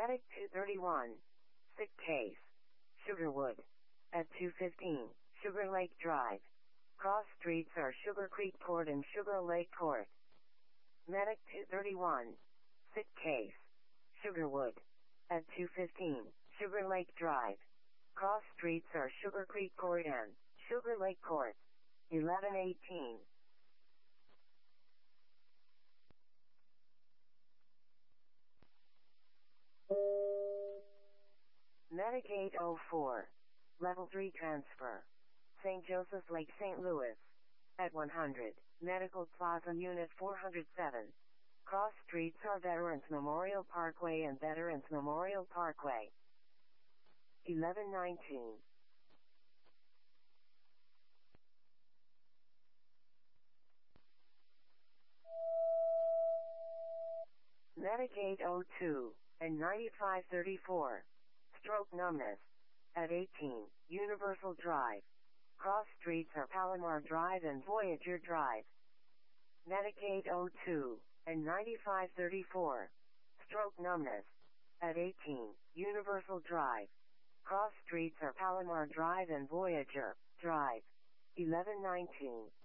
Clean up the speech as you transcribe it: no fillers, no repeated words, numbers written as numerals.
Medic 231. Sick case. Sugarwood. At 215, Sugar Lake Drive. Cross streets are Sugar Creek Court and Sugar Lake Court. Medic 231. Sick case. Sugarwood. At 215, Sugar Lake Drive. Cross streets are Sugar Creek Court and Sugar Lake Court. 1118. Medic 804. Level 3 transfer. St. Joseph Lake, St. Louis. At 100, Medical Plaza Unit 407. Cross streets are Veterans Memorial Parkway and Veterans Memorial Parkway. 1119. Medic 802 and 9534. Stroke numbness. At 18, Universal Drive. Cross streets are Palomar Drive and Voyager Drive. Medic 802 and 9534. Stroke numbness. At 18, Universal Drive. Cross streets are Palomar Drive and Voyager Drive. 1119.